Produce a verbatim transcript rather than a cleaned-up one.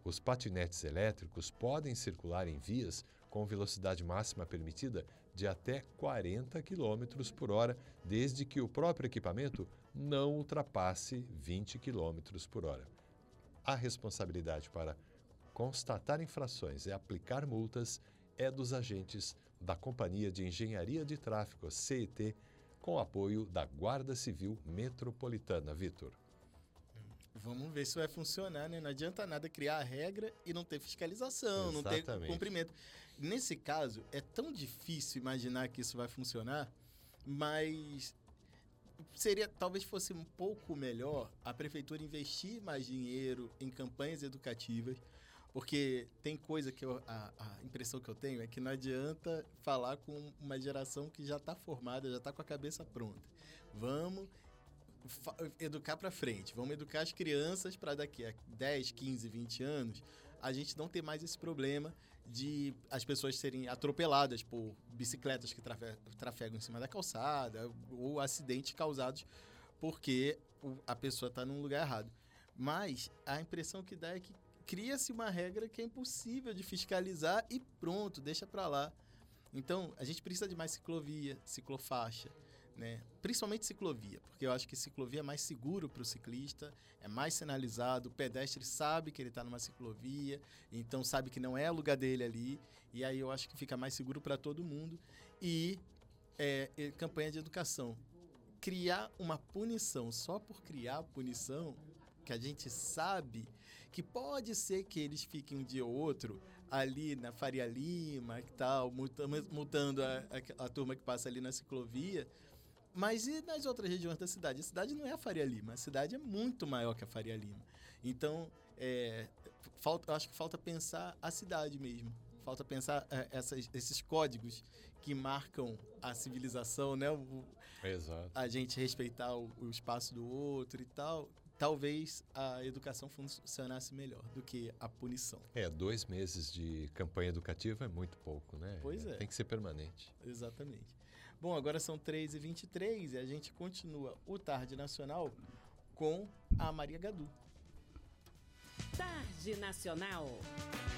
Os patinetes elétricos podem circular em vias com velocidade máxima permitida de até quarenta quilômetros por hora, desde que o próprio equipamento não ultrapasse vinte quilômetros por hora. A responsabilidade para constatar infrações e aplicar multas é dos agentes da Companhia de Engenharia de Tráfego, C E T, com apoio da Guarda Civil Metropolitana. Vitor. Vamos ver se vai funcionar, né? Não adianta nada criar a regra e não ter fiscalização, Exatamente. não ter cumprimento. Nesse caso, é tão difícil imaginar que isso vai funcionar, mas seria, talvez fosse um pouco melhor a prefeitura investir mais dinheiro em campanhas educativas, porque tem coisa que eu, a, a impressão que eu tenho é que não adianta falar com uma geração que já está formada, já está com a cabeça pronta. Vamos educar para frente, vamos educar as crianças para daqui a dez, quinze, vinte anos a gente não ter mais esse problema de as pessoas serem atropeladas por bicicletas que trafe- trafegam em cima da calçada ou acidentes causados porque a pessoa está num lugar errado. Mas a impressão que dá é que cria-se uma regra que é impossível de fiscalizar e pronto, deixa para lá. Então, a gente precisa de mais ciclovia, ciclofaixa, né? Principalmente ciclovia, porque eu acho que ciclovia é mais seguro para o ciclista, é mais sinalizado, o pedestre sabe que ele está numa ciclovia, então sabe que não é o lugar dele ali, e aí eu acho que fica mais seguro para todo mundo. E é, campanha de educação. Criar uma punição só por criar punição, que a gente sabe que pode ser que eles fiquem um dia ou outro ali na Faria Lima, que tal, multando a, a, a turma que passa ali na ciclovia. Mas e nas outras regiões da cidade? A cidade não é a Faria Lima, a cidade é muito maior que a Faria Lima. Então, é, falta, eu acho que falta pensar a cidade mesmo. Falta pensar é, essas, esses códigos que marcam a civilização, né? O, Exato. A gente respeitar o, o espaço do outro e tal. Talvez a educação funcionasse melhor do que a punição. É, dois meses de campanha educativa é muito pouco, né? Pois é. Tem que ser permanente. Exatamente. Bom, agora são três e vinte e três e a gente continua o Tarde Nacional com a Maria Gadu. Tarde Nacional.